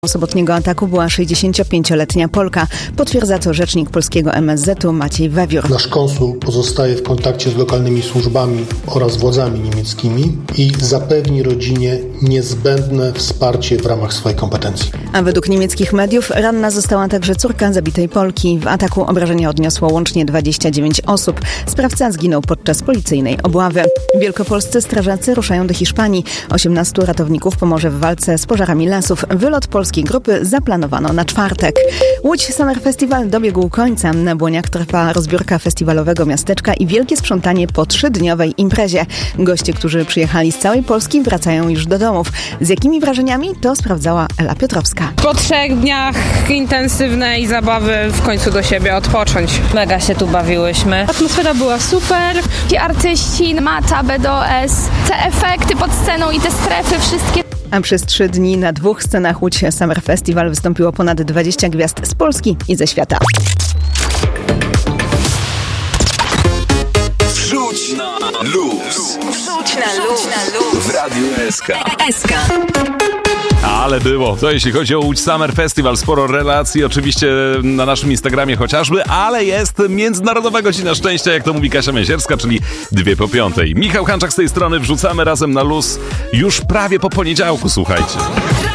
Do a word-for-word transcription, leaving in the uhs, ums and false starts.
Sobotniego ataku była sześćdziesięciopięcioletnia Polka. Potwierdza to rzecznik polskiego M S Z u Maciej Wewiór. Nasz konsul pozostaje w kontakcie z lokalnymi służbami oraz władzami niemieckimi i zapewni rodzinie niezbędne wsparcie w ramach swojej kompetencji. A według niemieckich mediów ranna została także córka zabitej Polki. W ataku obrażenia odniosło łącznie dwadzieścia dziewięć osób. Sprawca zginął podczas policyjnej obławy. Wielkopolscy strażacy ruszają do Hiszpanii. osiemnastu ratowników pomoże w walce z pożarami lasów. Wylot polskiej grupy zaplanowano na czwartek. Łódź Summer Festival dobiegł końca. Na Błoniach trwa rozbiórka festiwalowego miasteczka i wielkie sprzątanie po trzydniowej imprezie. Goście, którzy przyjechali z całej Polski, wracają już do domów. Z jakimi wrażeniami? To sprawdzała Ela Piotrowska. Po trzech dniach intensywnej zabawy w końcu do siebie odpocząć. Mega się tu bawiłyśmy. Atmosfera była super. Ci artyści, mata, B D O S, te efekty pod sceną i te strefy, wszystkie. A przez trzy dni na dwóch scenach Łódź Summer Festival wystąpiło ponad dwadzieścia gwiazd z Polski i ze świata. Wrzuć na luz. Wrzuć na luz. W Radiu S K. S K. Ale było. To jeśli chodzi o Łódź Summer Festival, sporo relacji oczywiście na naszym Instagramie chociażby, ale jest Międzynarodowa Godzina Szczęścia, jak to mówi Kasia Mięsierska, czyli dwie po piątej. Michał Hanczak z tej strony, wrzucamy razem na luz już prawie po poniedziałku, słuchajcie.